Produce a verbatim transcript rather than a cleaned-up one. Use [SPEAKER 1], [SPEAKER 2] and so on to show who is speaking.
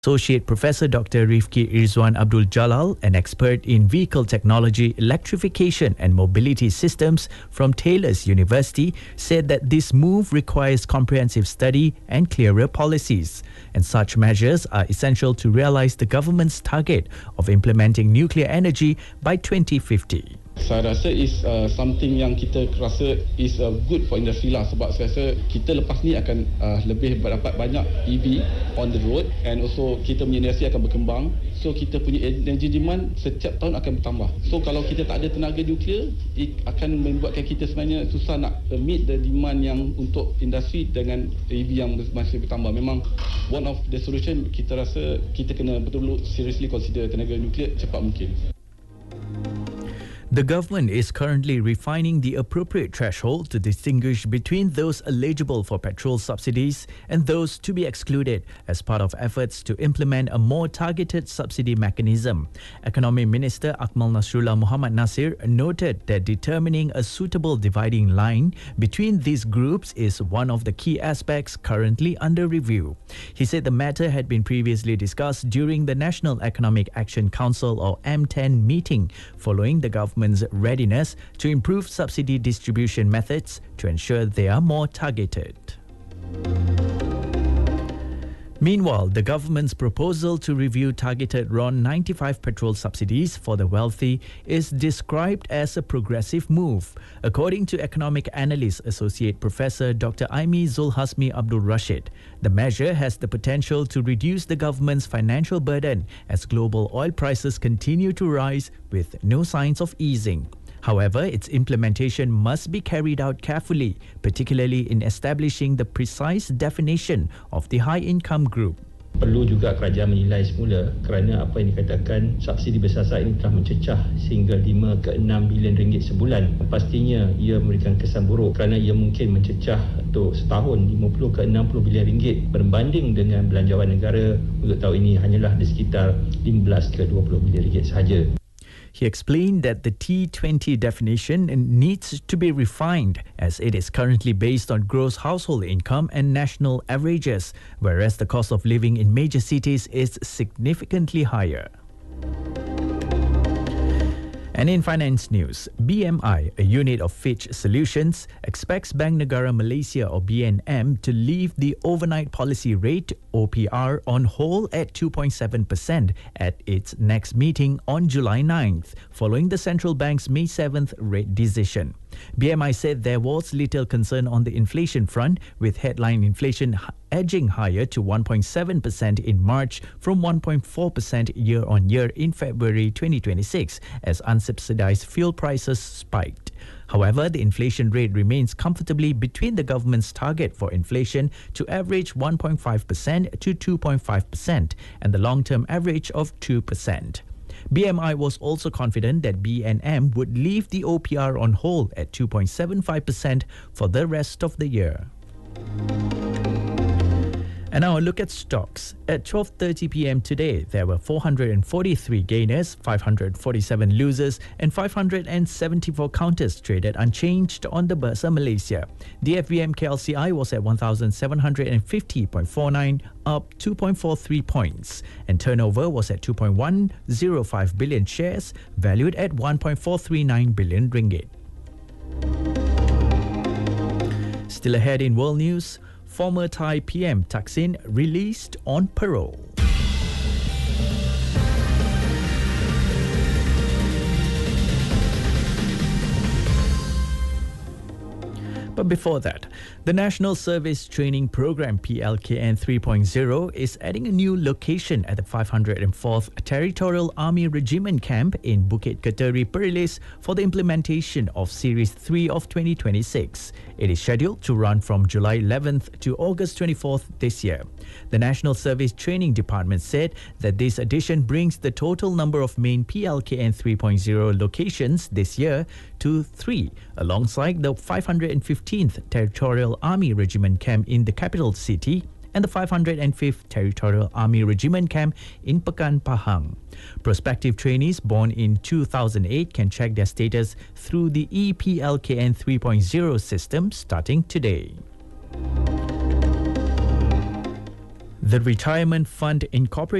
[SPEAKER 1] Associate Professor Doctor Rifki Irzwan Abdul Jalal, an expert in vehicle technology, electrification and mobility systems from Taylor's University, said that this move requires comprehensive study and clearer policies. And such measures are essential to realize the government's target of implementing nuclear energy by twenty fifty.
[SPEAKER 2] Saya rasa is uh, something yang kita rasa is uh, good for industry lah, sebab saya rasa kita lepas ni akan uh, lebih dapat banyak E V on the road, and also kita punya industri akan berkembang, so kita punya energy demand setiap tahun akan bertambah. So kalau kita tak ada tenaga nuklear, it akan membuatkan kita sebenarnya susah nak meet the demand yang untuk industri dengan E V yang masih bertambah. Memang one of the solution, kita rasa kita kena betul-betul seriously consider tenaga nuklear cepat mungkin.
[SPEAKER 1] The government is currently refining the appropriate threshold to distinguish between those eligible for petrol subsidies and those to be excluded as part of efforts to implement a more targeted subsidy mechanism. Economy Minister Akmal Nasrullah Muhammad Nasir noted that determining a suitable dividing line between these groups is one of the key aspects currently under review. He said the matter had been previously discussed during the National Economic Action Council or M ten meeting following the government readiness to improve subsidy distribution methods to ensure they are more targeted. Meanwhile, the government's proposal to review targeted R O N ninety-five petrol subsidies for the wealthy is described as a progressive move. According to economic analyst Associate Professor Doctor Aimi Zulhasmi Abdul Rashid, the measure has the potential to reduce the government's financial burden as global oil prices continue to rise with no signs of easing. However, its implementation must be carried out carefully, particularly in establishing the precise definition of the high-income group.
[SPEAKER 3] Perlu juga kerajaan menilai semula kerana apa yang dikatakan subsidi bersasar ini telah mencecah sehingga lima ke enam bilion ringgit sebulan. Pastinya ia memberikan kesan buruk kerana ia mungkin mencecah untuk setahun lima puluh ke enam puluh bilion ringgit berbanding dengan belanjawan negara untuk tahun ini hanyalah di sekitar lima belas ke dua puluh bilion ringgit sahaja.
[SPEAKER 1] He explained that the T twenty definition needs to be refined as it is currently based on gross household income and national averages, whereas the cost of living in major cities is significantly higher. And in finance news, B M I, a unit of Fitch Solutions, expects Bank Negara Malaysia or B N M to leave the overnight policy rate O P R on hold at two point seven percent at its next meeting on July ninth, following the central bank's May seventh rate decision. B M I said there was little concern on the inflation front, with headline inflation edging higher to one point seven percent in March from one point four percent year-on-year in February twenty twenty-six as unsubsidized fuel prices spiked. However, the inflation rate remains comfortably between the government's target for inflation to average one point five percent to two point five percent and the long-term average of two percent. B M I was also confident that B N M would leave the O P R on hold at two point seven five percent for the rest of the year. And now a look at stocks. At twelve thirty p m today, there were four hundred forty-three gainers, five hundred forty-seven losers, and five hundred seventy-four counters traded unchanged on the Bursa Malaysia. The F B M K L C I was at one thousand seven hundred fifty point four nine, up two point four three points, and turnover was at two point one zero five billion shares, valued at one point four three nine billion ringgit. Still ahead in world news, former Thai P M Thaksin released on parole. But before that, the National Service Training Program P L K N three point oh is adding a new location at the five hundred fourth Territorial Army Regiment Camp in Bukit Keteri, Perlis for the implementation of Series three of twenty twenty-six. It is scheduled to run from July eleventh to August twenty-fourth this year. The National Service Training Department said that this addition brings the total number of main P L K N three point oh locations this year to three, alongside the five hundred fifteenth Territorial Army Regiment Camp in the capital city and the five hundred fifth Territorial Army Regiment Camp in Pekan Pahang. Prospective trainees born in two thousand eight can check their status through the E P L K N three point oh system starting today. The Retirement Fund Incorporated